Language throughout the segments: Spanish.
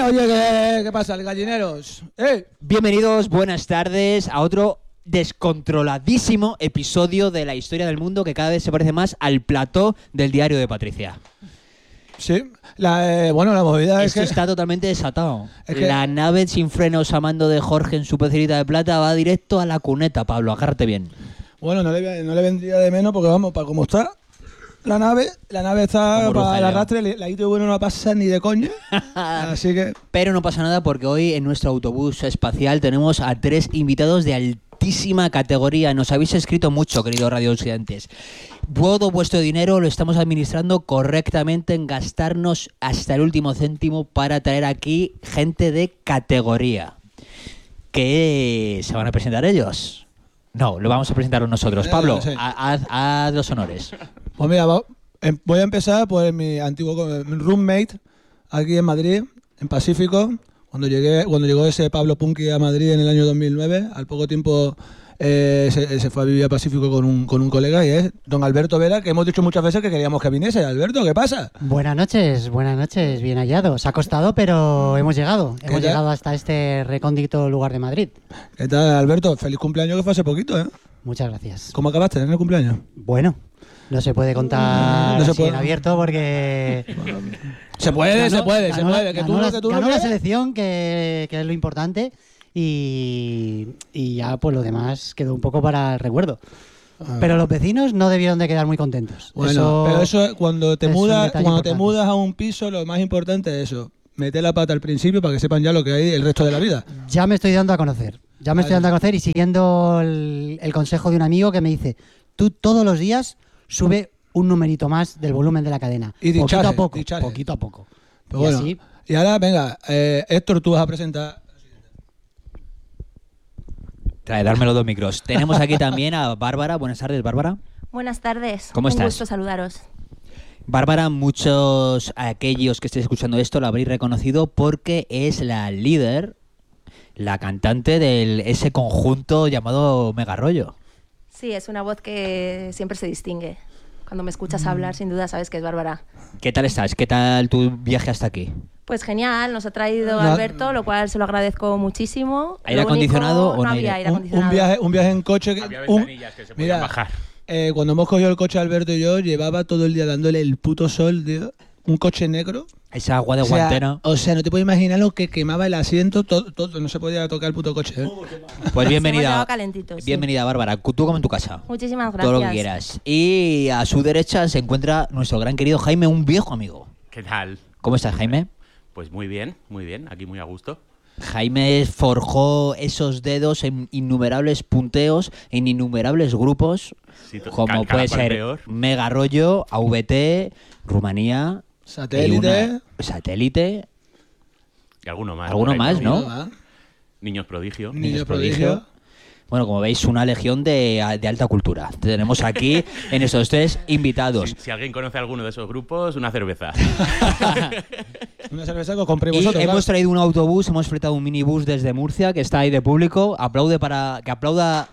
Oye, ¿qué pasa, gallineros? Bienvenidos, buenas tardes a otro descontroladísimo episodio de la historia del mundo que cada vez se parece más al plató del diario de Patricia. Sí, la movida es Esto que... está totalmente desatado. Es que- La nave sin frenos a mando de Jorge en su pecerita de plata va directo a la cuneta, Pablo, agárrate bien. Bueno, no le vendría de menos porque vamos, para cómo está la nave está Como para el Rogelio. arrastre, la ITV no la pasa ni de coña. Así que... Pero no pasa nada porque hoy en nuestro autobús espacial tenemos a 3 invitados de altísima categoría. Nos habéis escrito mucho, queridos radioestudiantes. Todo vuestro dinero lo estamos administrando correctamente en gastarnos hasta el último céntimo para traer aquí gente de categoría. ¿Qué se van a presentar ellos? No, lo vamos a presentar nosotros. Pablo, Sí. haz los honores. Pues mira, voy a empezar por mi antiguo roommate aquí en Madrid, en Pacífico. Cuando llegó ese Pablo Punky a Madrid en el año 2009, al poco tiempo se fue a vivir a Pacífico con un colega y es don Alberto Vera, que hemos dicho muchas veces que queríamos que viniese. Alberto, ¿qué pasa? Buenas noches, bien hallados. Ha costado, pero hemos llegado. Hemos tal? llegado hasta este recóndito lugar de Madrid. ¿Qué tal, Alberto? Feliz cumpleaños que fue hace poquito, ¿eh? Muchas gracias. ¿Cómo acabaste en el cumpleaños? Bueno, no se puede contar No se así puede. en abierto porque... Se puede. Ganó Que tú no la quieres. selección, que es lo importante, y ya pues lo demás quedó un poco para el recuerdo. Pero los vecinos no debieron de quedar muy contentos. Bueno, pero eso cuando te es un mudas, detalle cuando te importante. mudas a un piso, lo más importante es eso. Meter la pata al principio para que sepan ya lo que hay el resto de la vida. Ya me estoy dando a conocer. Y siguiendo el consejo de un amigo que me dice, tú todos los días sube un numerito más del volumen de la cadena. Y dichaje, Poquito a poco. Pero Y bueno, así, y ahora, venga, Héctor, tú vas a presentar... Trae, darme los 2 micros. Tenemos aquí también a Bárbara. Buenas tardes, Bárbara. Buenas tardes. ¿Cómo estás? Un gusto saludaros. Bárbara, muchos aquellos que estéis escuchando esto la habréis reconocido porque es la líder, la cantante de ese conjunto llamado Mega Rollo. Sí, es una voz que siempre se distingue. Cuando me escuchas hablar, sin duda sabes que es Bárbara. ¿Qué tal estás? ¿Qué tal tu viaje hasta aquí? Pues genial, nos ha traído No. Alberto, lo cual se lo agradezco muchísimo. ¿Aire Lo único, acondicionado o no no había aire? aire acondicionado. Un viaje en coche... Había ventanillas que se podían bajar. Cuando hemos cogido el coche Alberto y yo, llevaba todo el día dándole el puto sol, tío. Un coche negro. Esa agua de guantera. O sea, no te puedes imaginar lo que quemaba el asiento, todo, no se podía tocar el puto coche. ¿eh? Pues Hemos bienvenida. llegado calentitos, sí. Bienvenida, Bárbara. Tú como en tu casa. Muchísimas gracias. Todo lo que quieras. Y a su derecha se encuentra nuestro gran querido Jaime, un viejo amigo. ¿Qué tal? ¿Cómo estás, Jaime? Pues muy bien, aquí muy a gusto. Jaime forjó esos dedos en innumerables punteos, en innumerables grupos, Sí, como cada puede cual ser peor. Mega Rollo, AVT, Rumanía, Satélite. Satélite, Y alguno más. Alguno por ahí más, también. ¿no? ¿Ah? Niños prodigio. Niño prodigio. Bueno, como veis, una legión de alta cultura. Tenemos aquí en estos 3 invitados. Si alguien conoce alguno de esos grupos, una cerveza. Una cerveza que os compré Y vosotros. hemos traído un autobús, hemos fletado un minibús desde Murcia, que está ahí de público. Que aplauda.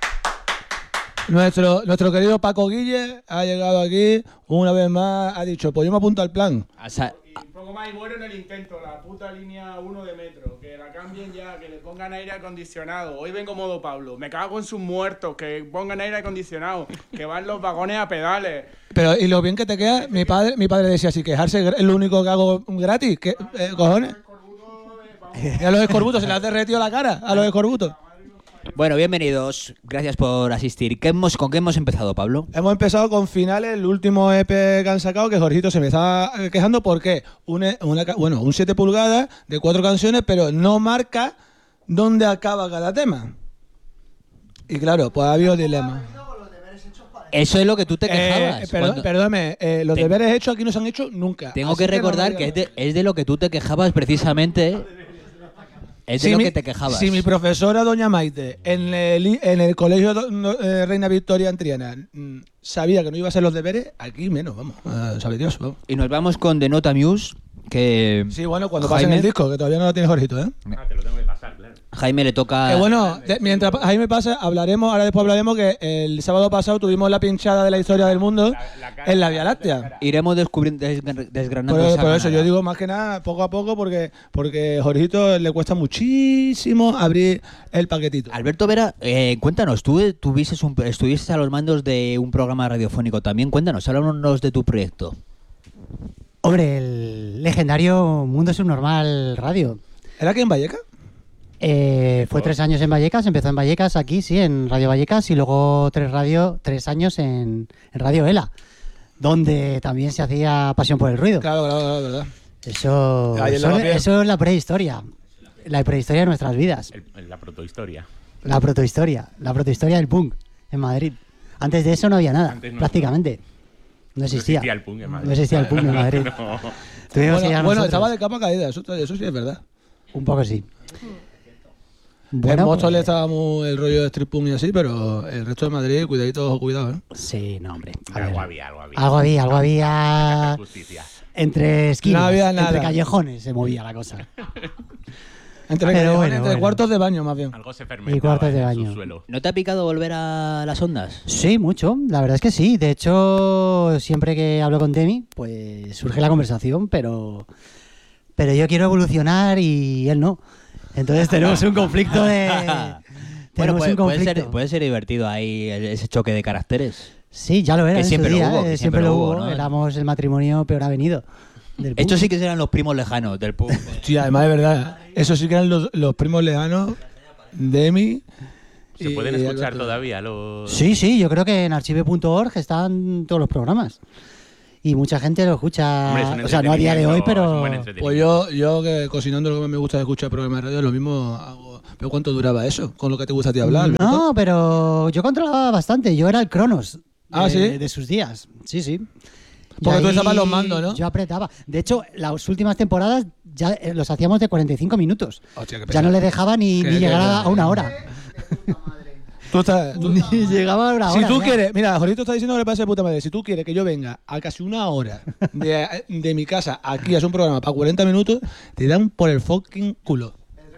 Nuestro querido Paco Guille ha llegado aquí una vez más, ha dicho, pues yo me apunto al plan. Un poco más y muero en el intento, la puta línea 1 de metro, que la cambien ya, que le pongan aire acondicionado. Hoy vengo modo Pablo, me cago en sus muertos, que pongan aire acondicionado, que van los vagones a pedales. Pero, y lo bien que te queda, mi padre decía, si quejarse es lo único que hago gratis, ¿qué cojones? Y a los escorbutos se les ha derretido la cara, a los escorbutos. Bueno, bienvenidos. Gracias por asistir. ¿Con qué hemos empezado, Pablo? Hemos empezado con Finales, el último EP que han sacado, que Jorgito se me estaba quejando porque un 7 pulgadas de 4 canciones, pero no marca dónde acaba cada tema. Y claro, pues ha habido dilema. Eso es lo que tú te quejabas. Perdóname, los deberes hechos aquí no se han hecho nunca. Tengo Así que no recordar me que digas. es de lo que tú te quejabas precisamente. Es de lo que te quejabas. Si mi profesora doña Maite en el colegio Reina Victoria en Triana sabía que no iba a hacer los deberes, aquí menos, vamos, sabe Dios, vamos. Y nos vamos con The Nota Muse, que... Sí, bueno, cuando Jaime. pasen el disco, que todavía no lo tiene Jorgito, ¿eh? Te lo tengo que pasar, claro. Jaime le toca... Que bueno, mientras ahí me pasa, ahora después hablaremos que el sábado pasado tuvimos la pinchada de la historia del mundo en la Vía Láctea. Iremos descubriendo, desgranando esa Por eso granada. yo digo más que nada poco a poco porque Jorgito le cuesta muchísimo abrir el paquetito. Alberto Vera, cuéntanos, tú estuviste a los mandos de un programa radiofónico también. Cuéntanos, háblanos de tu proyecto. Hombre, el legendario Mundo Subnormal Radio. ¿Era aquí en Vallecas? Fue 3 años en Vallecas, empezó en Vallecas, aquí sí, en Radio Vallecas, y luego 3 años en Radio ELA, donde también se hacía Pasión por el Ruido. Claro, verdad. Eso Lavapiés. es la prehistoria de nuestras vidas, La protohistoria. la protohistoria del punk en Madrid. Antes de eso no había nada, Antes no. prácticamente. No existía. No existía el punk en Madrid. No existía el punk en Madrid. No. Tuvimos que llegar Bueno, nosotros. estaba de capa caída, eso sí es verdad. Un poco sí. En Móstoles pues, estaba muy el rollo de street punk y así, pero el resto de Madrid, cuidado, ¿eh? sí, no, hombre. A ver. Algo había. Algo había. Justicia. Entre esquinas, No había entre nada. callejones se movía la cosa. Entre bueno. cuartos de baño, más bien. Algo se Y fermentaba cuartos de en el baño. subsuelo. ¿No te ha picado volver a las ondas? Sí, mucho. La verdad es que sí. De hecho, siempre que hablo con Demi, pues surge la conversación, pero yo quiero evolucionar y él no. Entonces tenemos un conflicto de. Bueno, tenemos un conflicto. puede ser divertido ahí ese choque de caracteres. Sí, ya lo era. Que en su siempre lo día, hubo, que siempre lo hubo. ¿no? Éramos el matrimonio peor avenido. del punk. Estos sí que serán los primos lejanos del pub. Sí, además de verdad, esos sí que eran los primos lejanos de Emi. ¿Se y pueden escuchar Alberto. todavía los...? Sí, yo creo que en archive.org están todos los programas. Y mucha gente lo escucha. Hombre, es un O sea, no a día de hoy, entretenimiento, es un pero. buen Pues entretenimiento. yo que cocinando lo que más me gusta de escuchar programas de radio, lo mismo hago. ¿Pero cuánto duraba eso? ¿Con lo que te gusta a ti hablar, Alberto? No, pero yo controlaba bastante. Yo era el Cronos Ah, ¿sí? de sus días. Sí, sí. Y Porque tú ahí estabas los mandos, ¿no? Yo apretaba. De hecho, las últimas temporadas ya los hacíamos de 45 minutos. Hostia, qué Ya pesado. no le dejaba ni Que- llegar que- a una hora. Ni llegaba a una hora. Si tú ya. quieres, mira, Jorito está diciendo que le pasa de puta madre. Si tú quieres que yo venga a casi una hora de mi casa aquí a hacer un programa para 40 minutos, te dan por el fucking culo.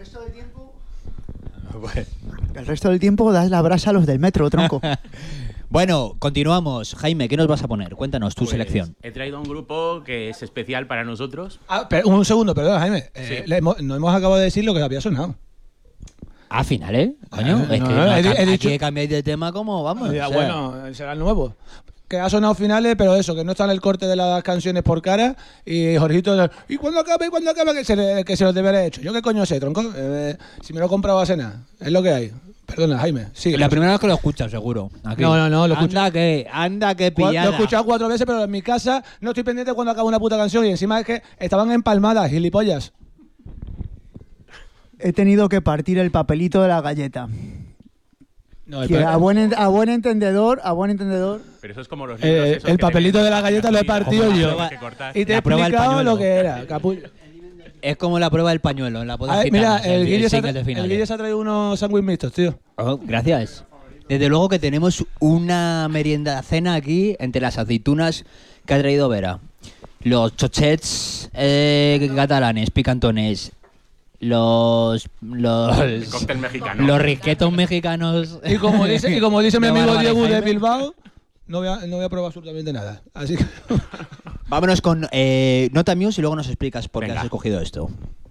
El resto del tiempo das la brasa a los del metro, tronco. Bueno, continuamos. Jaime, ¿qué nos vas a poner? Cuéntanos tu Pues, selección. He traído un grupo que es especial para nosotros. Ah, pero un segundo, perdón, Jaime. Sí. No hemos acabado de decir lo que había sonado. Ah, final, ¿eh? Coño, Ah, es no, que no, he aquí dicho- cambiáis de tema como vamos. Ya, o sea, bueno, será el nuevo. Que ha sonado finales, pero eso, que no está en el corte de las canciones por cara. Y Jorgito, ¿y cuándo acaba? Que se los debe haber hecho. ¿Yo qué coño sé, tronco? Si me lo he comprado a cenar. Es lo que hay. Perdona, Jaime. Sí, la primera vez que lo escuchas, seguro. Aquí. No, lo escucho. Anda que Lo pillada. he escuchado 4 veces, pero en mi casa no estoy pendiente cuando acaba una puta canción. Y encima es que estaban empalmadas, gilipollas. He tenido que partir el papelito de la galleta. No, Que a buen entendedor, Pero eso es como los libros esos el que papelito te de la galleta lo he partido Como la yo. prueba- que cortar. Y te he La prueba del explicado pañuelo. lo que era, capullo. Es como la prueba del pañuelo en la boda A ver, gitana, mira, el Guille single de el finales. Guille se ha traído unos sándwiches mixtos, tío. Oh, gracias. Desde luego que tenemos una merienda cena aquí entre las aceitunas que ha traído Vera. Los chochets catalanes, picantones. El cóctel mexicano. Los risquetos mexicanos. Y como dice mi De amigo Bárbara Diego de Jaime. Bilbao, no voy a probar absolutamente nada. Así que Vámonos con Nota Muse y luego nos explicas por qué Venga. has escogido esto.